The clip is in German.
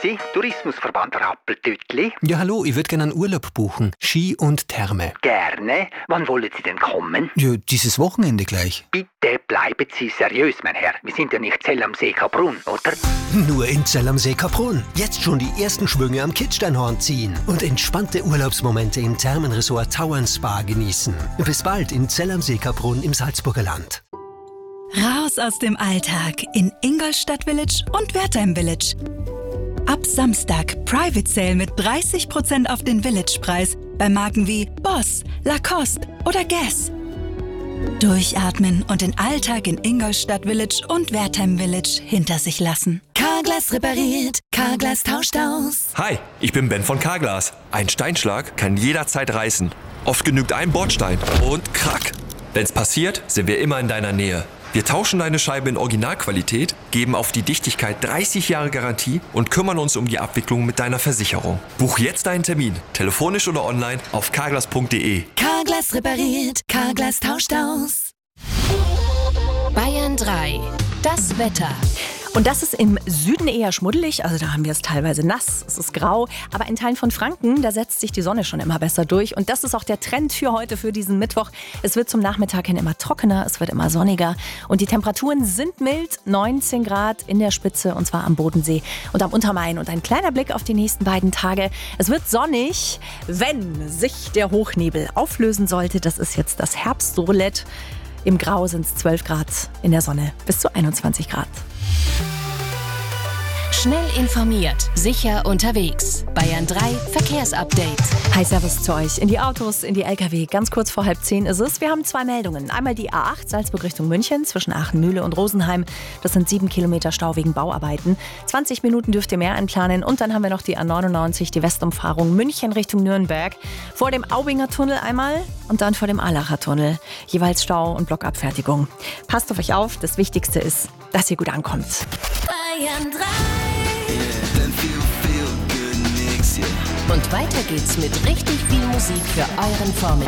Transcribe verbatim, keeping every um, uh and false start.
Grüezi, Tourismusverband Rappeltütli. Ja, hallo, ich würde gerne einen Urlaub buchen. Ski und Therme. Gerne. Wann wollen Sie denn kommen? Ja, dieses Wochenende gleich. Bitte bleiben Sie seriös, mein Herr. Wir sind ja nicht Zell am See Kaprun, oder? Nur in Zell am See Kaprun. Jetzt schon die ersten Schwünge am Kitzsteinhorn ziehen und entspannte Urlaubsmomente im Thermenresort Tauern Spa genießen. Bis bald in Zell am See Kaprun im Salzburger Land. Raus aus dem Alltag in Ingolstadt Village und Wertheim Village. Ab Samstag Private Sale mit dreißig Prozent auf den Village-Preis bei Marken wie Boss, Lacoste oder Guess. Durchatmen und den Alltag in Ingolstadt Village und Wertheim Village hinter sich lassen. Carglass repariert, Carglass tauscht aus. Hi, ich bin Ben von Carglass. Ein Steinschlag kann jederzeit reißen. Oft genügt ein Bordstein und krack. Wenn's passiert, sind wir immer in deiner Nähe. Wir tauschen deine Scheibe in Originalqualität, geben auf die Dichtigkeit dreißig Jahre Garantie und kümmern uns um die Abwicklung mit deiner Versicherung. Buch jetzt deinen Termin, telefonisch oder online auf carglass punkt de. Carglass repariert, Carglass tauscht aus. Bayern drei. Das Wetter. Und das ist im Süden eher schmuddelig, also da haben wir es teilweise nass, es ist grau. Aber in Teilen von Franken, da setzt sich die Sonne schon immer besser durch. Und das ist auch der Trend für heute, für diesen Mittwoch. Es wird zum Nachmittag hin immer trockener, es wird immer sonniger. Und die Temperaturen sind mild, neunzehn Grad in der Spitze, und zwar am Bodensee und am Untermain. Und ein kleiner Blick auf die nächsten beiden Tage. Es wird sonnig, wenn sich der Hochnebel auflösen sollte. Das ist jetzt das Herbstroulette. Im Grau sind es zwölf Grad, in der Sonne bis zu einundzwanzig Grad. Schnell informiert, sicher unterwegs. Bayern drei Verkehrsupdate. Hi, servus zu euch. In die Autos, in die L K W. Ganz kurz vor halb zehn ist es. Wir haben zwei Meldungen. Einmal die A acht Salzburg Richtung München zwischen Aachen-Mühle und Rosenheim. Das sind sieben Kilometer Stau wegen Bauarbeiten. zwanzig Minuten dürft ihr mehr einplanen. Und dann haben wir noch die A neunundneunzig, die Westumfahrung München Richtung Nürnberg. Vor dem Aubinger Tunnel einmal und dann vor dem Aalacher Tunnel. Jeweils Stau und Blockabfertigung. Passt auf euch auf. Das Wichtigste ist, dass ihr gut ankommt. Bayern drei. Und weiter geht's mit richtig viel Musik für euren Vormittag.